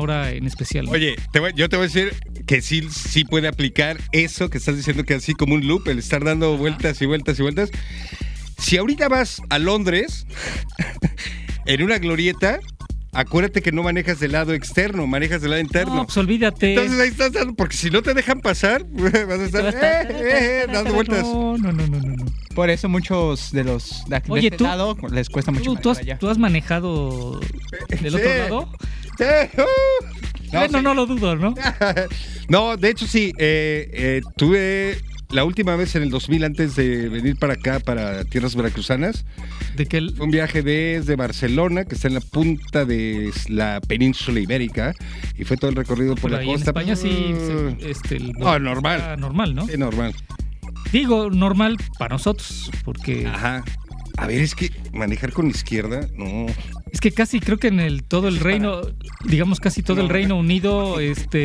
hora en especial. Oye, yo te voy a decir que sí puede aplicar eso que estás diciendo, que así como un loop, el estar dando vueltas y vueltas y vueltas. Si ahorita vas a Londres, en una glorieta, acuérdate que no manejas del lado externo, manejas del lado interno. No, pues olvídate. Entonces ahí estás dando, porque si no te dejan pasar, vas a estar dando vueltas. No. Por eso muchos de los de Oye, este lado les cuesta mucho manejar allá. ¿Tú has manejado del Sí. otro lado? Sí. Bueno, sí. no lo dudo, ¿no? No, de hecho sí, tuve la última vez en el 2000 antes de venir para acá, para tierras veracruzanas. De que Fue un viaje desde Barcelona, que está en la punta de la península ibérica, y fue todo el recorrido por la ahí en costa. España sí, normal. normal, ¿no? Sí, normal. Digo, normal para nosotros, porque Ajá. A ver, es que manejar con izquierda, no. es que casi creo que en todo el reino, digamos casi todo el Reino Unido,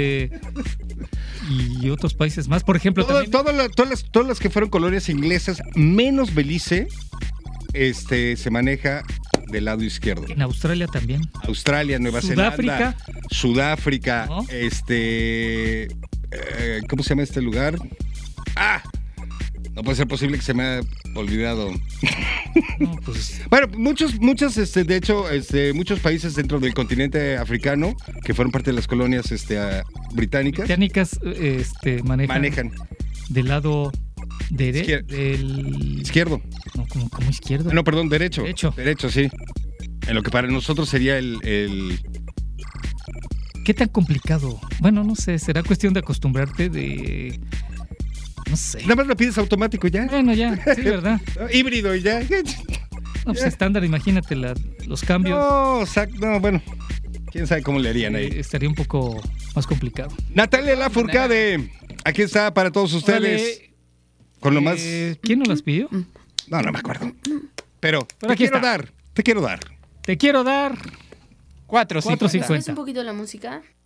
y otros países más, por ejemplo, también Todas las que fueron colonias inglesas, menos Belice, se maneja del lado izquierdo. en Australia también. Australia, Nueva Sudáfrica. Zelanda, Sudáfrica, ¿No? ¿cómo se llama este lugar? ¡Ah! No puede ser posible que se me haya olvidado. No, pues, Bueno, muchos, de hecho, muchos países dentro del continente africano que fueron parte de las colonias británicas británicas manejan del lado del izquierdo. no, como izquierdo. No, perdón, derecho. Derecho. Sí. En lo que para nosotros sería el ¿Qué tan complicado? Bueno, no sé, será cuestión de acostumbrarte no sé. Nada más lo pides automático y ya. Bueno, ya, sí, ¿verdad? Híbrido y ya. No, pues estándar, imagínate los cambios. No, bueno. Quién sabe cómo le harían ahí. Estaría un poco más complicado. Natalia Lafourcade, aquí está para todos ustedes. Órale, Con lo más. ¿quién nos las pidió? No me acuerdo. Pero te aquí quiero está. dar. Te quiero dar. Te quiero dar 4.50. $4.50. ¿Subes un poquito la música?